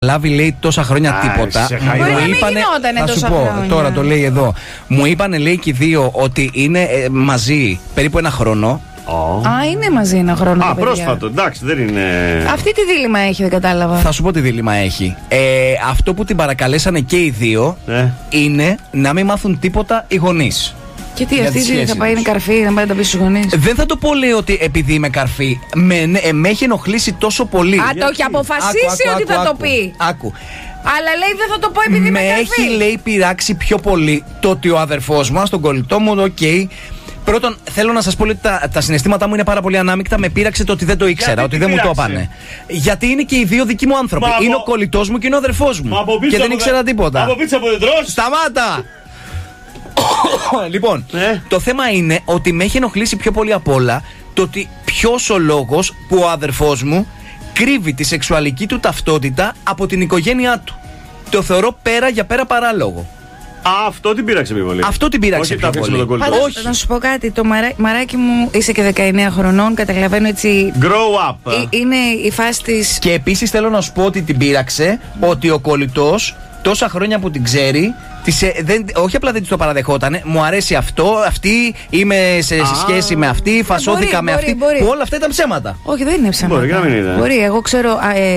λάβει, λέει, τόσα χρόνια τίποτα. Μου είπανε, θα σου πω, χρόνια. Τώρα το λέει εδώ. Μου είπανε, λέει, και οι δύο ότι είναι μαζί περίπου ένα χρόνο. Α, είναι μαζί ένα χρόνο. Α, πρόσφατο, εντάξει, δεν είναι. Αυτή τι δίλημμα έχει, δεν κατάλαβα. Θα σου πω τι δίλημμα έχει. Αυτό που την παρακαλέσανε και οι δύο είναι να μην μάθουν τίποτα οι γονείς. Και τι, αυτή θα πάει, είναι καρφί, να πάει να τα πει στους γονείς. Δεν θα το πω, λέει, ότι επειδή είμαι καρφί. Με έχει ενοχλήσει τόσο πολύ. Α, το έχει αποφασίσει ότι θα το πει. Άκου. Αλλά λέει δεν θα το πω επειδή είμαι καρφί. Με έχει, λέει, πειράξει πιο πολύ το ότι ο αδερφός μου, στον κολλητό μου, Πρώτον, θέλω να σας πω ότι τα συναισθήματά μου είναι πάρα πολύ ανάμεικτα. Με πείραξε το ότι δεν το ήξερα, ότι δεν μου το έπανε. Γιατί είναι και οι δύο δικοί μου άνθρωποι. Είναι ο κολλητός μου και είναι ο αδερφός μου. Και δεν ήξερα τίποτα. Από πίτσα που δεν τρως. Σταμάτα! Λοιπόν, το θέμα είναι ότι με έχει ενοχλήσει πιο πολύ απ' όλα το ότι ποιος ο λόγος που ο αδερφός μου κρύβει τη σεξουαλική του ταυτότητα από την οικογένειά του. Το θεωρώ πέρα για πέρα παράλογο. Αυτό την πείραξε πιο πολύ. Αυτό την πείραξε πιο πολύ. Όχι. Να σου πω κάτι. Το μαράκι μου, είσαι και 19 χρονών, καταλαβαίνω έτσι. Grow up. Είναι η φάση της. Και επίσης θέλω να σου πω ότι την πείραξε ότι ο κολλητός τόσα χρόνια που την ξέρει. Όχι απλά δεν της το παραδεχότανε, μου αρέσει αυτό, αυτή, είμαι σε σχέση με αυτή, φασώθηκα με αυτή. Που όλα αυτά ήταν ψέματα. Όχι, δεν είναι ψέματα. Μπορεί, να μην είναι. Μπορεί, εγώ ξέρω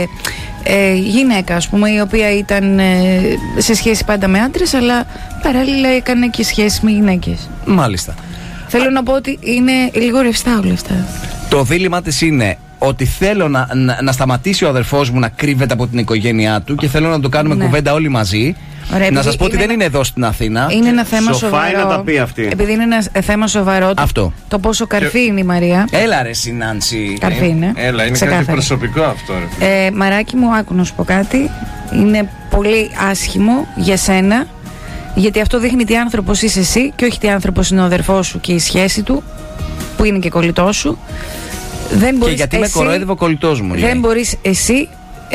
γυναίκα, ας πούμε, η οποία ήταν σε σχέση πάντα με άντρες, αλλά παράλληλα έκανε και σχέση με γυναίκες. Μάλιστα. Θέλω να πω ότι είναι λίγο ρευστά όλα αυτά. Το δίλημά της είναι ότι θέλω να σταματήσει ο αδερφός μου να κρύβεται από την οικογένειά του και θέλω να το κάνουμε κουβέντα όλοι μαζί. Ωραία, να σας πω ότι δεν είναι εδώ στην Αθήνα. Είναι ένα θέμα σοβαρό. Σοφά να τα πει αυτή. Επειδή είναι ένα θέμα σοβαρό. Αυτό. Το πόσο καρφί είναι η Μαρία. Έλα ρε Νάνση. Καρφί είναι. Έλα, είναι κάτι προσωπικό αυτό. Μαράκι μου, άκου να σου πω κάτι. Είναι πολύ άσχημο για σένα. Γιατί αυτό δείχνει τι άνθρωπος είσαι εσύ και όχι τι άνθρωπος είναι ο αδερφός σου και η σχέση του, που είναι και κολλητός σου. Δεν και γιατί με κοροϊδεύει ο κολλητός μου. Δεν μπορείς εσύ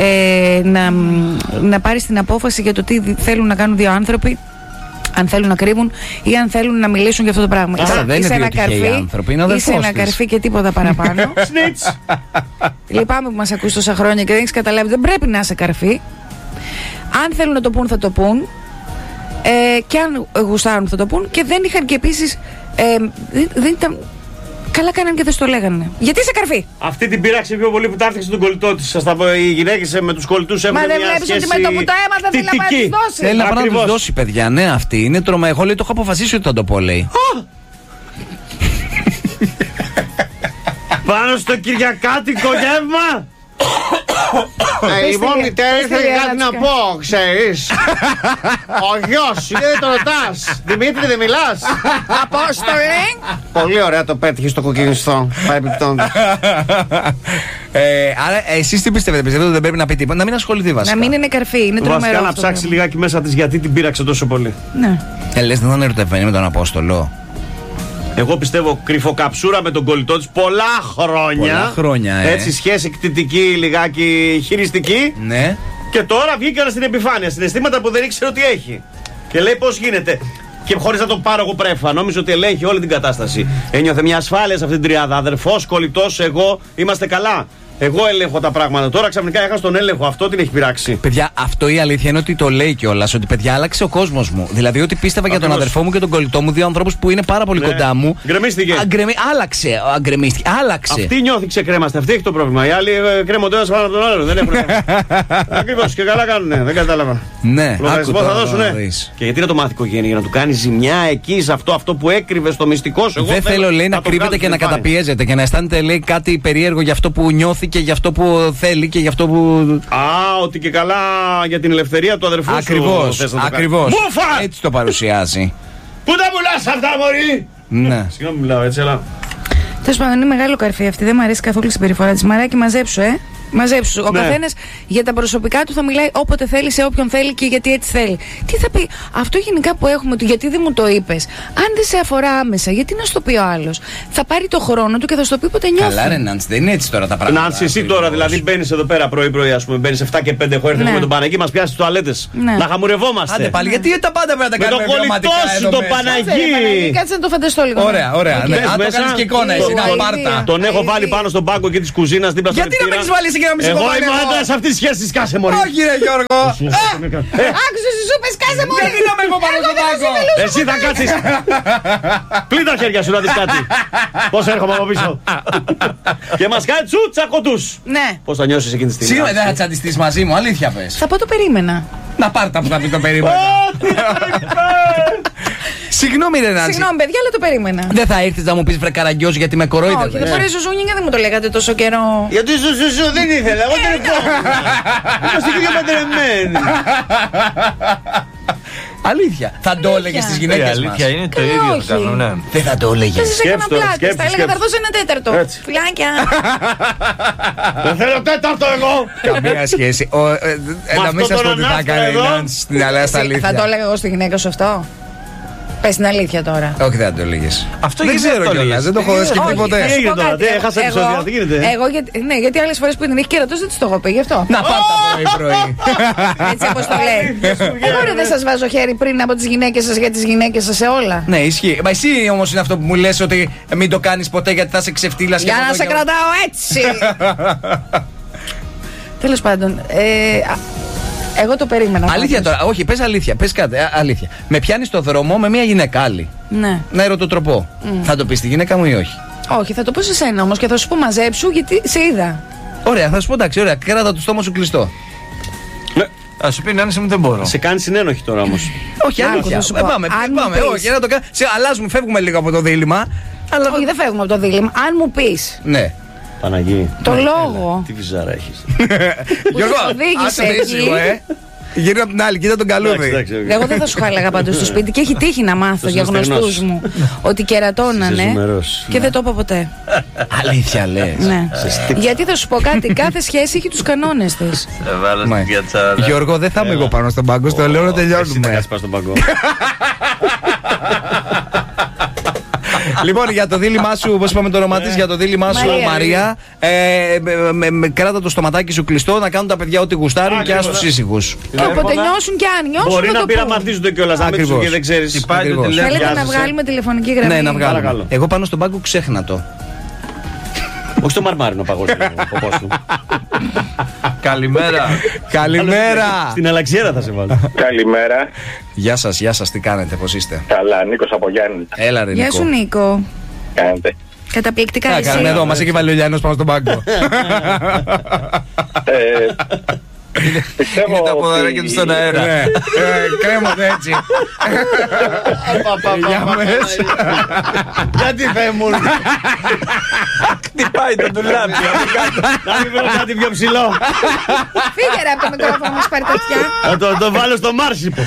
να πάρεις την απόφαση για το τι θέλουν να κάνουν δύο άνθρωποι, αν θέλουν να κρύβουν ή αν θέλουν να μιλήσουν για αυτό το πράγμα. Δεν είναι δύο τυχαίοι άνθρωποι, είναι ο αδερφός της. Είσαι ένα καρφί και τίποτα παραπάνω. Λυπάμαι που μας ακούς τόσα χρόνια και δεν έχεις καταλάβει. Δεν πρέπει να είσαι καρφί. Αν θέλουν να το πούν θα το πούν, και αν γουστάρουν θα το πούν. Και δεν είχαν και επίσης δεν ήταν. Καλά κάνανε και δεν στο λέγανε. Γιατί είσαι καρφί. Αυτή την πείραξε πιο πολύ που τα έφτιαξε τον κολλητό της. Σας τα πω, οι γυναίκες με τους κολλητούς έχουν μια σχέση. Μα δεν βλέπεις ότι με το που το έμαθα θέλει να πάει να τους δώσει. Θέλει να πάει να τους δώσει, παιδιά. Ναι, αυτή είναι τρομερή. Εγώ, λέει, το έχω αποφασίσει ότι θα το πω, λέει. Πάνω στο κυριακάτικο γεύμα. Λοιπόν, μητέρα, ήθελε κάτι να πω, ξέρεις. Ο γιος, δεν το ρωτάς. Δημήτρη, δεν μιλάς. Απόστολη. Πολύ ωραία το πέτυχες στο κοκκινιστό. Παρεπιπτόντως. Άρα, εσείς τι πιστεύετε? Πιστεύετε ότι δεν πρέπει να πει τίποτα? Να μην ασχοληθεί βασικά. Να μην είναι καρφί, είναι τρομερό. Βασικά να ψάξει λιγάκι μέσα της γιατί την πείραξε τόσο πολύ. Ναι. Λες, δεν θα είναι ερωτευμένη με τον Απόστολο? Εγώ πιστεύω κρυφοκαψούρα με τον κολλητό της πολλά χρόνια. Πολλά χρόνια, Έτσι, σχέση εκτιτική, λιγάκι χειριστική. Ναι. Και τώρα βγήκαν στην επιφάνεια, συναισθήματα που δεν ήξερε ότι έχει. Και λέει πώς γίνεται. Και χωρίς να το πάρω εγώ πρέφα, νόμιζε ότι ελέγχει όλη την κατάσταση. Ένιωθε μια ασφάλεια σε αυτήν την τριάδα. Αδερφός, κολλητός, εγώ, είμαστε καλά. Εγώ ελέγχω τα πράγματα. Τώρα ξαφνικά έχασα τον έλεγχο. Αυτό την έχει πειράξει. Παιδιά, αυτό η αλήθεια είναι ότι το λέει κιόλας. Ότι παιδιά, άλλαξε ο κόσμος μου. Δηλαδή, ότι πίστευα για τον αδερφό μου και τον κολλητό μου, δύο ανθρώπους που είναι πάρα πολύ κοντά μου. Γκρεμίστηκε. Άλλαξε. Αυτή νιώθει ξεκρέμαστε. Αυτή έχει το πρόβλημα. Οι άλλοι κρέμονται ένας πάνω από τον άλλο. Δεν έχουν. Ακριβώς και καλά κάνουνε. Δεν κατάλαβα. Ναι, λογαριασμό θα δώσουνε. Και γιατί να το μάθει η οικογένεια, για να του κάνει ζημιά εκεί σε αυτό που έκρυβε στο μυστικό σου. Δεν θέλω, λέει, να κρύβεται και να καταπιέζεται και να αισθάνεται, λέει, κάτι περίεργο για αυτό που νιώθει και για αυτό που θέλει και για αυτό που. Ότι και καλά για την ελευθερία του αδερφού σου. Ακριβώς. Έτσι το παρουσιάζει. Πού τα πουλάς αυτά, μωρή! Ναι. Συγγνώμη, μιλάω έτσι, αλλά. Τέλος πάντων, είναι μεγάλο καρφί αυτή. Δεν μου αρέσει καθόλου η συμπεριφορά της. Μαράκι, μαζέψου, Μαζέψου. Ο καθένας για τα προσωπικά του θα μιλάει όποτε θέλει, σε όποιον θέλει και γιατί έτσι θέλει. Τι θα πει, αυτό γενικά που έχουμε του, γιατί δεν μου το είπες. Αν δεν σε αφορά άμεσα, γιατί να σου το πει ο άλλος. Θα πάρει το χρόνο του και θα σου το πει όποτε νιώθει. Καλά, ρε Νάνση, δεν είναι έτσι τώρα τα πράγματα. Νάνση, εσύ τώρα δηλαδή μπαίνεις εδώ πέρα πρωί-πρωί, ας πούμε, μπαίνεις 7 και 5. Έχω έρθει με τον Παναγί, μας πιάσει τουαλέτες. Να χαμουρευόμαστε. Άντε πάλι, γιατί τα πάντα πρέπει να τα κάνουμε βιωματικά. Με το κολλητό σου, το Παναγί. Κάτσε να το φανταστώ λίγο. Ωραία. Αν το κάνεις και εικόνα, εσύ να πάρτα. Τον έχω βάλει πάνω στον πάγκο και της κουζίνας δίπλα στο γιατί να με έχεις βάλει εσύ και να μην σε Εγώ κομμάτι. είμαι ο άντρας αυτής της σχέσης, κάσε μωρή. Όχι, ρε Γιώργο. Άκουσες τι σου είπες, κάσε μου. Γιατί να με εγώ πάνω στον πάγκο. Εσύ θα κάτσεις. Πλύνει τα χέρια σου να δεις κάτι. Πώς έρχομαι από πίσω. Και μας κάνει τσακωτούς. Ναι. Πώς θα νιώσεις εκείνη τη στιγμή. Σίγουρα δεν θα τσαντιστείς μαζί μου, αλήθεια πες. Θα πω το περίμενα. Να πάρτα που θα πει το περίμενα. Συγγνώμη, Ρενάτση. Συγγνώμη, παιδιά, αλλά το περίμενα. Δεν θα ήρθεις να μου πεις βρε καραγκιόζη γιατί με Όχι, κορόιδευε. δεν φοράει ζουζούνια και δεν μου το λέγατε τόσο καιρό. Γιατί σου δεν ήθελα, εγώ δεν επόμενα. Είμαστε και δυο παντρεμένοι. Αλήθεια. Θα το έλεγες στις Η γυναίκες μας. αλήθεια είναι το Καλά, ίδιο όχι. θα κάνουν, ναι. Δεν θα το Θα έλεγες. σας έκανα Σκέψου τώρα, πλάτες. σκέψου, Θα έλεγα θα σκέψου. δώσω ένα τέταρτο. Έτσι. Φιλάκια. Δεν θέλω τέταρτο εγώ. Καμία σχέση. Να μην αυτό σας τον πω τι θα ανάφερα έκανε εδώ. η Νάνση στην αλήθεια. Θα το έλεγα εγώ στη γυναίκα σου αυτό. Πες την αλήθεια τώρα. Όχι, δεν θα το έλεγες. Αυτό δεν γιατί ξέρω δεν το κιόλας, έλεγες. δεν το έχω σκεφτεί Όχι, ποτέ. θα σου έγινε πω τώρα, κάτι. τι, έχασα επεισόδια, τι γίνεται? Ναι, γιατί άλλες φορές που την έχει κερατός δεν της το έχω πει γι' αυτό. Να πάρτα πρωί-πρωί. Έτσι όπως το λέει. Εγώ ρε δεν σας βάζω χέρι πριν από τις γυναίκες σας για τις γυναίκες σας σε όλα. Ναι, ισχύει. Μα εσύ όμως είναι αυτό που μου λες ότι μην το κάνεις ποτέ γιατί θα σε ξεφτύλας. Για να σε κρατάω έτσι. Τέλος πάντων, εγώ το περίμενα. Αλήθεια πάντως. τώρα, όχι, πες αλήθεια, πες κάτι, αλήθεια. Με πιάνεις στο δρόμο με μια γυναίκα άλλη. Ναι. Να ερωτοτροπώ. Θα το πεις στη γυναίκα μου ή όχι? Όχι, θα το πω σε σένα όμως και θα σου πω μαζέψου γιατί σε είδα. Ωραία, θα σου πω εντάξει, ωραία, κράτα το στόμα σου κλειστό. Α σου πει Νάνση μου δεν μπορώ. Σε κάνει συνένοχη τώρα όμως. Όχι, Άκου, αλήθεια. θα σου πω. Πάμε, Αν πάμε. μου πεις- Όχι, να το κάνω. Αλλάζουμε, φεύγουμε λίγο από το δίλημμα. Αλλά... Όχι, δεν φεύγουμε από το δίλημμα. Αν μου πεις Ναι. Παναγί. το λόγο Τι βυζάρα έχεις. Γιώργο, σε οδήγησε άσε με εκεί. ήσυχο, Γύρω από την άλλη, κοίτα τον καλούδι. Εγώ δεν θα σου χάλαγα πάντως στο σπίτι και έχει τύχει να μάθω Αυτός για είναι γνωστούς στεγνός. μου ότι κερατώνανε Είσαι ζουμερός. και δεν το είπα ποτέ. Αλήθεια λες. Ναι. Γιατί θα σου πω κάτι, κάθε σχέση έχει τους κανόνες της. Σε βάλω στην πιατσάρα. Γιώργο, δεν θα είμαι εγώ πάνω στον πάγκο, στο λέω να Εσύ θα τελειώνουμε. κάτσεις πάνω στον παγκό. Λοιπόν, για το δίλημά σου, όπως είπαμε το όνομα της, για το δίλημά σου, Μαρία. Μαρία, κράτα το στοματάκι σου κλειστό να κάνουν τα παιδιά ό,τι γουστάρουν και άσου σύσυγους. Και όποτε νιώσουν και αν νιώσουν Μπορεί θα να το πούν. πειραματίζονται κιόλας, να μην τους Ακριβώς. και δεν ξέρεις. Υπάρχει το Ακριβώς. τηλέφωνο. Θέλετε να Βιάζεσαι. βγάλουμε τηλεφωνική γραμμή? Ναι, να βγάλουμε. Παρακαλώ. Εγώ πάνω στον πάγκο ξέχνα το. Όχι στο μαρμάρινο παγός ο ποπός του. Καλημέρα. Καλημέρα! Στην αλαξιέρα θα σε βάλω. Καλημέρα. Γεια σας, τι κάνετε, πώς είστε? Καλά, Νίκος από Γιάννη. Έλα ρε Γεια Νικό. σου Νίκο. Κάνετε. Καταπληκτικά Τι να κάνουμε εσύ. εδώ, μας έχει βάλει ο Λιάννος πάνω στον πάγκο. Πιστεύω Είναι τα ποδαράκια του στον αέρα. Ναι, κρέμονται έτσι. Για μες. Γιατί Θεέ μου. Χτυπάει το ντουλάπι. Να μην βρω κάτι πιο ψηλό. Φύγε ρε από το μικρόφωνο μας πάρει τέτοια. Θα το βάλω στο Μάρσιπο.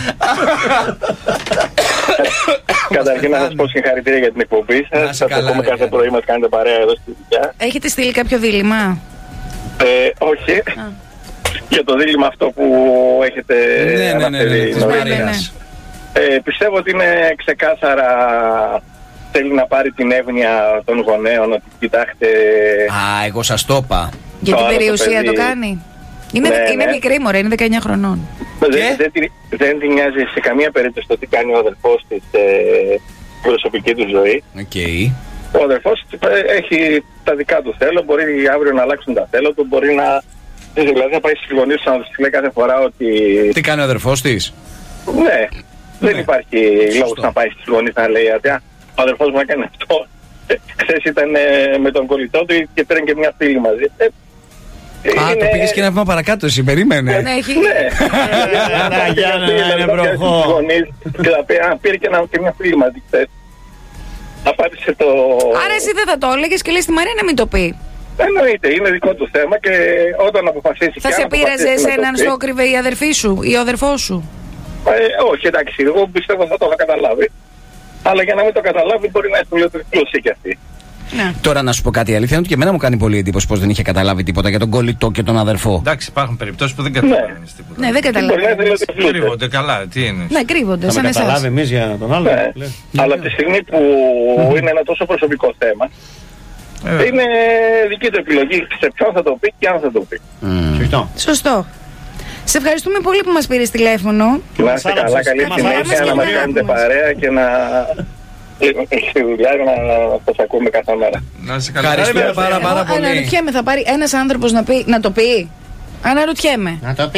Καταρχήν να σας πω συγχαρητήρια για την εκπομπή Να σας. είσαι Σας καλά, ακούμε ρε, κάθε Γιάννη. πρωί, μας κάνετε παρέα εδώ στη δουλειά. Έχετε στείλει κάποιο δίλημμα? Όχι. Για το δίλημμα αυτό που έχετε Ναι, αναφέρει της νωρίτερα. Μαρίας. Πιστεύω ότι είναι ξεκάθαρα θέλει να πάρει την εύνοια των γονέων ότι κοιτάξτε. Α, εγώ σας το είπα. Για Το την άλλο το περιουσία παιδί. το κάνει? Είναι, Ναι, είναι ναι. μικρή μωρέ, είναι 19 χρονών. Δεν την νοιάζει σε καμία περίπτωση το τι κάνει ο αδελφός της προσωπική του ζωή. Οκ. Ο αδελφός έχει τα δικά του θέλω, μπορεί αύριο να αλλάξουν τα θέλω του, μπορεί να. Δηλαδή θα πάει στις γονείς του να τους λέει κάθε φορά ότι. Τι κάνει ο αδερφός της? Ναι, δεν υπάρχει λόγος να πάει στις γονείς να λέει ότι ο αδελφός μου έκανε αυτό. Χθες ήταν με τον κολλητό του και πήραν και μια φίλη μαζί. Α, το πήγες και ένα βήμα παρακάτω, εσύ περίμενε. Ναι, έχει. Γιάννα, να είναι προχώ. Και θα πει, πήρε και μια φίλη μαζί χθες. Απάντησε το. Άρα εσύ δεν θα το έλεγες και λες στη Μαρία να μην το πει. Εννοείται, είναι δικό του θέμα και όταν αποφασίσει. Θα και σε αν πείραζε αποφασίσει να το εσέναν πει, στο κρυβε η αδερφή σου ή ο αδερφός σου? όχι, εντάξει, εγώ πιστεύω θα το είχα καταλάβει. Αλλά για να μην το καταλάβει, μπορεί να έχει λίγο τρικλώσει κι αυτή. Ναι. Τώρα να σου πω κάτι, η αλήθεια είναι ότι και εμένα μου κάνει πολύ εντύπωση πως δεν είχε καταλάβει τίποτα για τον κολλητό και τον αδερφό. Εντάξει, υπάρχουν περιπτώσεις που δεν καταλαβαίνεις τίποτα. Ναι, δεν Μπορεί να έχει καταλαβαίνω. λίγο τρικλώσει. Κρύβονται καλά, τι είναι. Ναι, κρύβονται Θα σαν με εσάς. καταλάβει εμείς για τον άλλο. Ναι. Αλλά από τη στιγμή που είναι ένα τόσο προσωπικό θέμα, είναι δική του επιλογή σε ποιον θα το πει και αν θα το πει. Σωστό. Σωστό. Σε ευχαριστούμε πολύ που μας πήρες τηλέφωνο. Να είστε καλά, καλή Μας συνέχεια, άρεσε να και μας εμένα κάνετε μας. παρέα και να στη δουλειά να σας ακούμε κάθε μέρα. Να σε καλά. Ευχαριστούμε πάρα πολύ. Αναρωτιέμαι, θα πάρει ένας άνθρωπος να το πει. Αναρωτιέμαι. Να το πει.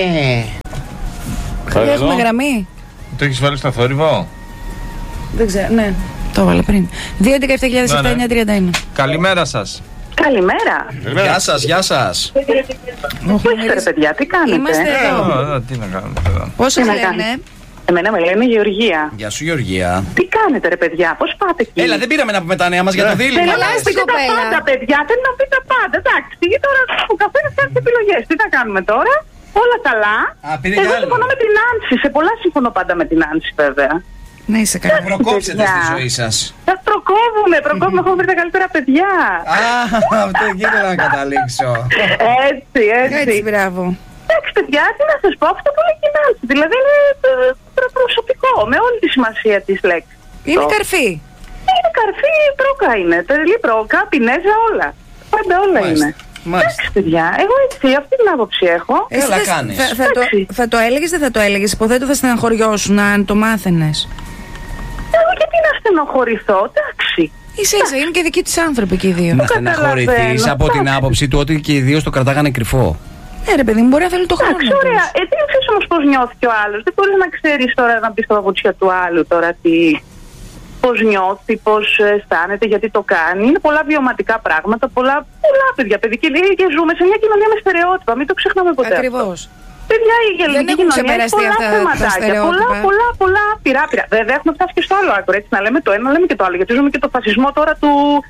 Χρειάζομαι γραμμή. Το έχεις βάλει στο θόρυβο? Δεν ξέρω, ναι. Το έβαλα πριν. 2.17.930 είναι. Καλημέρα σας. Καλημέρα. Γεια σας, γεια σας. Πού είστε, ρε παιδιά, τι κάνετε? Είμαστε εδώ. Τι να κάνουμε εδώ. Πώς σας Τι να λένε? κάνουμε? Εμένα με λένε Γεωργία. Γεια σου, Γεωργία. Τι κάνετε, ρε παιδιά, πώς πάτε εκεί? Έλα, δεν πήραμε να πούμε τα νέα μας για το δίλημμα. Θέλω να Καλά, πείτε τα κοπέλα. πάντα, παιδιά. Θέλω να πείτε τα πάντα. Εντάξει, τώρα ο καθένας κάνει τις επιλογές. Τι θα κάνουμε τώρα? Όλα καλά. πήρε Εγώ κι άλλο. συμφωνώ με την Άνση. Σε πολλά συμφωνώ πάντα με την Άνση, βέβαια. Ναι, είσαι καλά. Προκόψετε στη ζωή σας. Θα προκόβουμε. Έχουμε βρει τα καλύτερα παιδιά. Αυτό εκεί ήθελα να καταλήξω. Έτσι. Έτσι, μπράβο. Εντάξει, παιδιά, τι να σας πω, αυτό που λέει και η Άνση. Δηλαδή είναι προσωπικό, με όλη τη σημασία της λέξης. Είναι καρφί. Είναι καρφί, πρόκα είναι. Τρελή πρόκα, πινέζα, όλα. Πάντα όλα είναι. Εντάξει, παιδιά, εγώ έτσι, αυτή την άποψη έχω. Εσύ Καλά κάνεις. θα το έλεγες, δεν θα το έλεγες? Υποθέτω θα στεναχωριώσουν αν το μάθαινες. Εγώ γιατί να στενοχωρηθώ, εντάξει. Ίσα-ίσα, είναι και δικοί της άνθρωποι και οι δύο. Να στεναχωρηθείς από την άποψη του ότι και οι δύο το κρατάγανε κρυφό. Ναι, ρε παιδί μου, μπορεί να θέλει το χρόνο. Εντάξει, ωραία. Τι να ξέρεις όμως πώς νιώθει και ο άλλος. Δεν μπορείς να ξέρεις τώρα να μπεις στα παπούτσια του άλλου τώρα πώς νιώθει, πώς αισθάνεται, γιατί το κάνει. Είναι πολλά βιωματικά πράγματα, πολλά παιδιά. Παιδική λίγη και ζούμε σε μια κοινωνία με στερεότυπα. Μην το ξεχνάμε ποτέ. Ακριβώς. Παιδιά, η ελληνική κοινωνία έχει πολλά θεματάκια. Πολλά άπειρα. Βέβαια, έχουμε φτάσει και στο άλλο άκρο. Έτσι, να λέμε το ένα, να λέμε και το άλλο. Γιατί ζούμε και το φασισμό τώρα του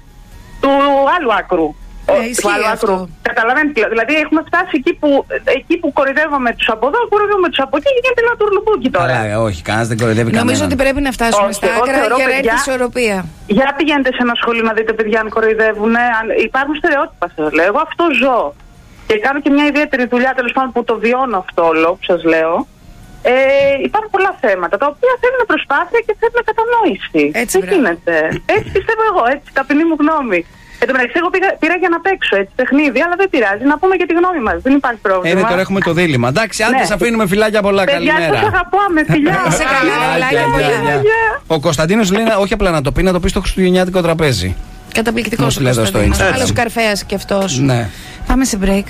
άλλου άκρου. Του άλλου άκρου. Καταλαβαίνετε. Δηλαδή, έχουμε φτάσει εκεί που κοροϊδεύουμε τους από εδώ, κοροϊδεύουμε τους από εκεί και γίνεται ένα τουρλουπούκι τώρα. Καλά, όχι, κανένας δεν κοροϊδεύει κανέναν. Νομίζω ότι πρέπει να φτάσουμε στα άκρα για να έρθει ισορροπία. Για πηγαίνετε σε ένα σχολείο να δείτε παιδιά αν κοροϊδεύουν. Υπάρχουν στερεότυπα, σας λέω. Εγώ αυτό ζω. Και κάνω και μια ιδιαίτερη δουλειά, τέλος πάντων, που το βιώνω αυτό όλο που σας λέω. Υπάρχουν πολλά θέματα τα οποία θέλουν προσπάθεια και θέλουν κατανόηση. Έτσι, δεν γίνεται. Έτσι πιστεύω εγώ, έτσι, ταπεινή μου γνώμη. Εν τω μεταξύ, εγώ πήρα για να παίξω έτσι παιχνίδι, αλλά δεν πειράζει. Να πούμε και τη γνώμη μας. Δεν υπάρχει πρόβλημα. Τώρα έχουμε το δίλημμα. Εντάξει, άντε, σας αφήνουμε φιλάκια πολλά. Παιδιά, Καλημέρα. σας αγαπάμε, φιλιά. Σε καλά, φιλάκια πολλά. Ο Κωνσταντίνος λέει όχι απλά να το πει, να το πει στο χριστουγεννιάτικο τραπέζι. Καταπληκτικός ο Κωνσταντίνος. Άλλος καρφέας και αυτός. Ναι. Πάμε σε break.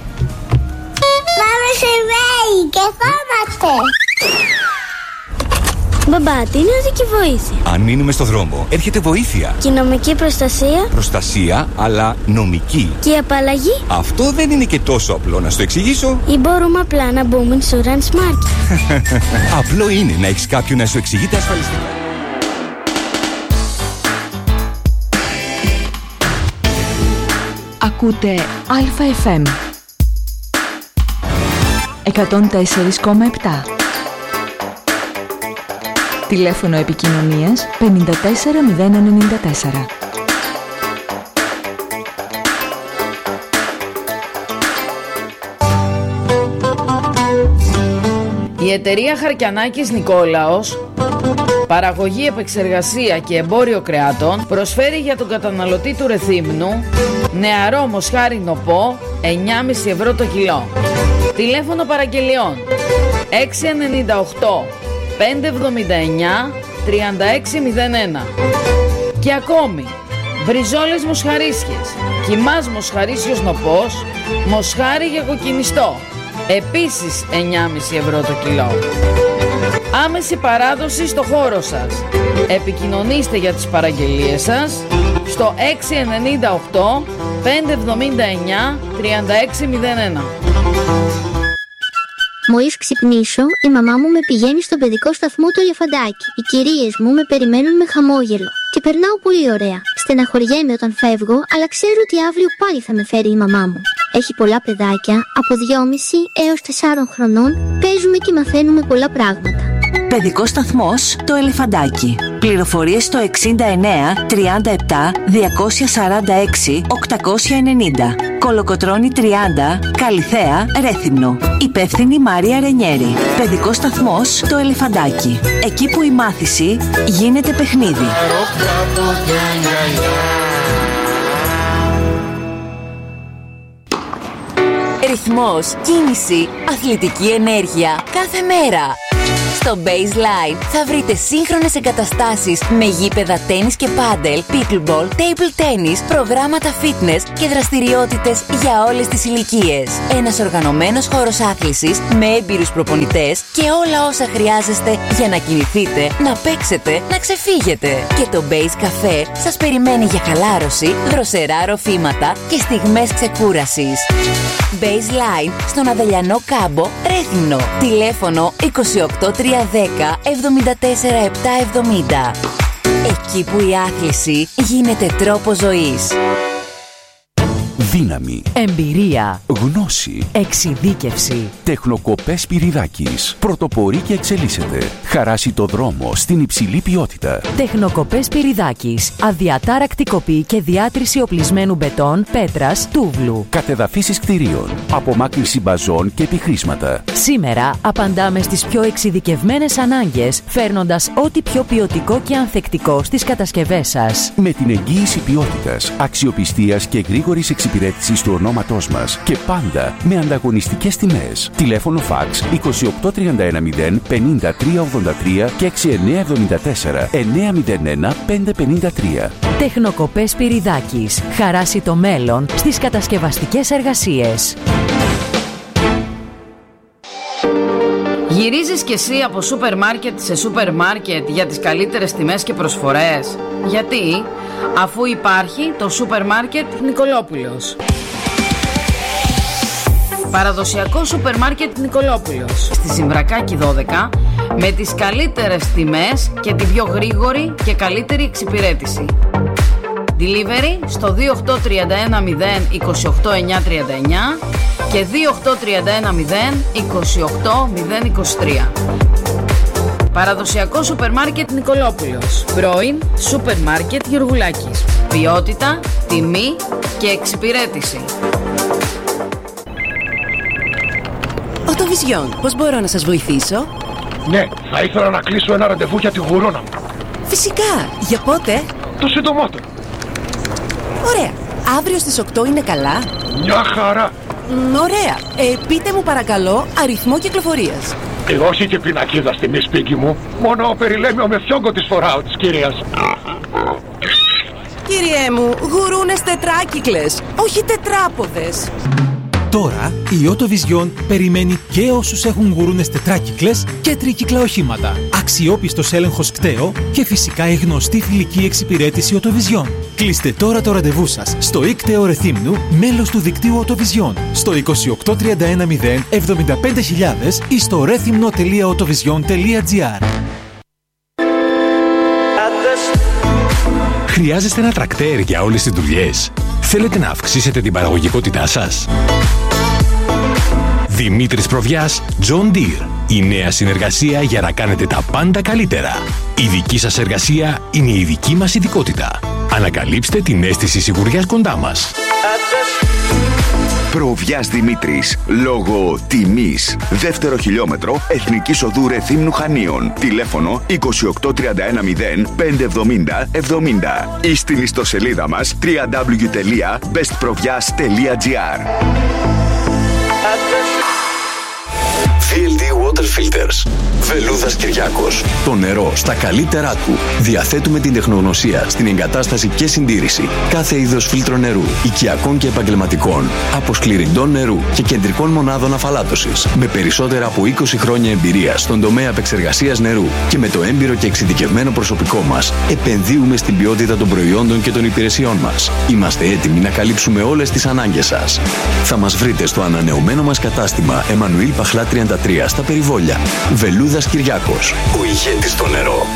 Πάμε σε break και φάμαστε. Μπαμπά, τι είναι οδική βοήθεια? Αν μείνουμε στο δρόμο, έρχεται βοήθεια. Και η νομική προστασία? Προστασία, αλλά νομική. Και η απαλλαγή? Αυτό δεν είναι και τόσο απλό, να στο εξηγήσω. Ή μπορούμε απλά να μπούμε στο Insurance Market? Απλό είναι να έχεις κάποιον να σου εξηγεί τα ασφαλιστικά. Ακούτε ΑΕΦΜ 104,7. Τηλέφωνο επικοινωνίας 54094. Η εταιρεία Χαρκιανάκης Νικόλαος, παραγωγή, επεξεργασία και εμπόριο κρεάτων, προσφέρει για τον καταναλωτή του Ρεθύμνου νεαρό μοσχάρι νοπό 9,5 ευρώ το κιλό. Τηλέφωνο παραγγελιών 698 579 3601. Και ακόμη μπριζόλες μοσχαρίσιες, κιμάς μοσχαρίσιος νοπός, μοσχάρι για κοκκινιστό, επίσης 9,5 ευρώ το κιλό. Άμεση παράδοση στο χώρο σας. Επικοινωνήστε για τις παραγγελίες σας στο 698 579 3601. Μόλις ξυπνήσω, η μαμά μου με πηγαίνει στο παιδικό σταθμό του Ελεφαντάκι. Οι κυρίες μου με περιμένουν με χαμόγελο. Και περνάω πολύ ωραία. Στεναχωριέμαι όταν φεύγω, αλλά ξέρω ότι αύριο πάλι θα με φέρει η μαμά μου. Έχει πολλά παιδάκια, από 2,5 έως 4 χρονών, παίζουμε και μαθαίνουμε πολλά πράγματα. Παιδικός σταθμός Το Ελεφαντάκι. Πληροφορίες στο 69 37 246 890. Κολοκοτρώνη 30, Καλιθέα, Ρέθυμνο. Υπεύθυνη Μάρια Ρενιέρη. Παιδικός σταθμός Το Ελεφαντάκι. Εκεί που η μάθηση γίνεται παιχνίδι. Ρυθμός, κίνηση, αθλητική ενέργεια κάθε μέρα. Στο Baseline θα βρείτε σύγχρονες εγκαταστάσεις με γήπεδα τένις και πάντελ, pickleball, table tennis, προγράμματα fitness και δραστηριότητες για όλες τις ηλικίες. Ένας οργανωμένος χώρος άθλησης με έμπειρους προπονητές και όλα όσα χρειάζεστε για να κινηθείτε, να παίξετε, να ξεφύγετε. Και το Base Café σας περιμένει για χαλάρωση, δροσερά ροφήματα και στιγμές ξεκούρασης. Baseline στον Αδελιανό Κάμπο, Ρέθυμνο. Τηλέφωνο 28310 74770. Εκεί που η άθληση γίνεται τρόπος ζωής. Δύναμη. Εμπειρία. Γνώση. Εξειδίκευση. Τεχνοκοπές Σπυριδάκης. Πρωτοπορεί και εξελίσσεται. Χαράσει το δρόμο στην υψηλή ποιότητα. Τεχνοκοπές Σπυριδάκης. Αδιατάρακτη κοπή και διάτρηση οπλισμένου μπετόν, πέτρας, τούβλου. Κατεδαφίσεις κτηρίων. Απομάκρυνση μπαζών και επιχρήσματα. Σήμερα απαντάμε στις πιο εξειδικευμένες ανάγκες, φέρνοντας ό,τι πιο ποιοτικό και ανθεκτικό στις κατασκευές σας. Με την εγγύηση ποιότητας, αξιοπιστίας και γρήγορης εξυπηρέτησης του ονόματός μας και πάντα με ανταγωνιστικές τιμές. Τηλέφωνο φαξ 28310 5383 και 6974 901 553. Τεχνοκοπές Σπυριδάκης. Χαράσει το μέλλον στις κατασκευαστικές εργασίες. Γυρίζεις κι εσύ από σούπερ μάρκετ σε σούπερ μάρκετ για τις καλύτερες τιμές και προσφορές? Γιατί? Αφού υπάρχει το σούπερ μάρκετ Νικολόπουλος. Παραδοσιακό σούπερ μάρκετ Νικολόπουλος στη Συμβρακάκη 12 με τις καλύτερες τιμές και την πιο γρήγορη και καλύτερη εξυπηρέτηση. Delivery στο 28310 28939 και 28310 28023. Παραδοσιακό σούπερ μάρκετ Νικολόπουλος. Πρώην σούπερ μάρκετ Γεωργουλάκης. Ποιότητα, τιμή και εξυπηρέτηση. Οτοβιζιόν, πώς μπορώ να σας βοηθήσω? Ναι, θα ήθελα να κλείσω ένα ραντεβού για τη γουρόνα μου. Φυσικά, για πότε? Το συντομότερο. Ωραία, αύριο στις 8 είναι καλά? Μια χαρά. Ωραία, πείτε μου παρακαλώ αριθμό κυκλοφορίας. Όχι και πινακίδα στη μη σπίτι μου. Μόνο περιλέμιο με φιόγκο της φοράω της κυρίας. Κύριέ μου, γουρούνες τετράκυκλες, όχι τετράποδες. Τώρα η Ότοβιζιόν περιμένει και όσους έχουν γουρούνες τετράκυκλες και τρίκυκλα οχήματα. Αξιόπιστος έλεγχος κταίο και φυσικά η γνωστή φιλική εξυπηρέτηση Ότοβιζιόν. Κλείστε τώρα το ραντεβού σας στο ΙΚΤΕΟ Ρεθύμνου, μέλος του δικτύου Ότοβιζιόν, στο 28310 75000 ή στο rethymno.autovision.gr. Χρειάζεστε ένα τρακτέρ για όλες τις δουλειές? Θέλετε να αυξήσετε την παραγωγικότητά σας? Δημήτρης Προβιάς, John Deere. Η νέα συνεργασία για να κάνετε τα πάντα καλύτερα. Η δική σας εργασία είναι η δική μας ειδικότητα. Ανακαλύψτε την αίσθηση σιγουριάς κοντά μας. Προβιάς Δημήτρης. Λόγω τιμής. Δεύτερο χιλιόμετρο Εθνικής Οδού Ρεθύμνου Χανίων. Τηλέφωνο 28310 570 70 ή στην ιστοσελίδα μας www.bestprovias.gr. VLD Water Filters. Βελούδας Κυριάκος. Το νερό στα καλύτερά του. Διαθέτουμε την τεχνογνωσία στην εγκατάσταση και συντήρηση κάθε είδος φίλτρο νερού, οικιακών και επαγγελματικών, αποσκληρυντών νερού και κεντρικών μονάδων αφαλάτωσης. Με περισσότερα από 20 χρόνια εμπειρία στον τομέα επεξεργασίας νερού και με το έμπειρο και εξειδικευμένο προσωπικό μας, επενδύουμε στην ποιότητα των προϊόντων και των υπηρεσιών μας. Είμαστε έτοιμοι να καλύψουμε όλες τις ανάγκες σας. Θα μας βρείτε στο ανανεωμένο μας κατάστημα Εμμανουήλ Παχλά 33 στα Περιβόλια. Βελούδας Κυριάκος. Ο ηγέτης στο νερό.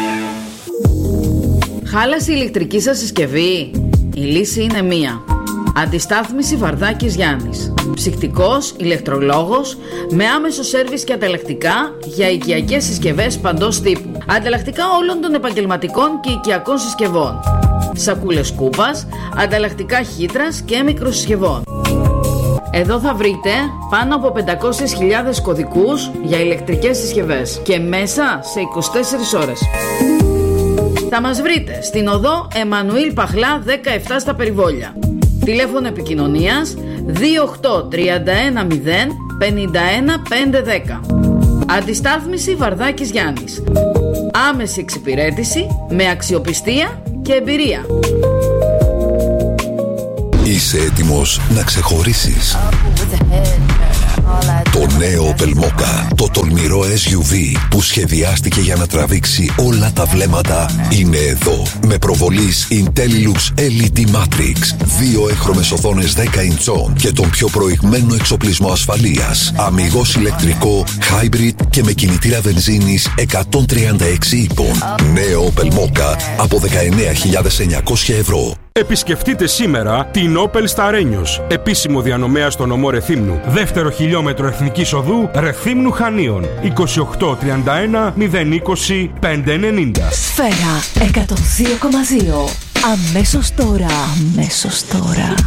Χάλασε η ηλεκτρική σας συσκευή? Η λύση είναι μία. Αντιστάθμιση Βαρδάκης Γιάννης. Ψυκτικός, ηλεκτρολόγος, με άμεσο σέρβις και ανταλλακτικά για οικιακές συσκευές παντός τύπου. Ανταλλακτικά όλων των επαγγελματικών και οικιακών συσκευών. Σακούλες κούπας, ανταλλακτικά χύτρας και μικροσυσκευών. Εδώ θα βρείτε πάνω από 500.000 κωδικούς για ηλεκτρικές συσκευές και μέσα σε 24 ώρες. Θα μας βρείτε στην οδό Εμμανουήλ Παχλά 17 στα Περιβόλια. Τηλέφωνο επικοινωνίας 28 31 0 51 510. Αντιστάθμιση Βαρδάκης Γιάννης. Άμεση εξυπηρέτηση με αξιοπιστία και εμπειρία. Είσαι έτοιμος να ξεχωρίσεις? Το νέο Opel Mokka, το τολμηρό SUV που σχεδιάστηκε για να τραβήξει όλα τα βλέμματα, είναι εδώ. Με προβολής IntelliLux LED Matrix, 2 έχρωμες οθόνες 10 ιντσών και τον πιο προηγμένο εξοπλισμό ασφαλείας. Αμιγώς ηλεκτρικό, hybrid και με κινητήρα βενζίνης 136 ύπων. Νέο Opel Mokka από 19.900 ευρώ. Επισκεφτείτε σήμερα την Opel στα Ρένιος, επίσημο διανομέα στο νομό Ρεθύμνου. Δεύτερο χιλιόμετρο Εθνικής Οδού Ρεθύμνου Χανίων. 2831 020 590. Σφαίρα 102,2. Αμέσως τώρα.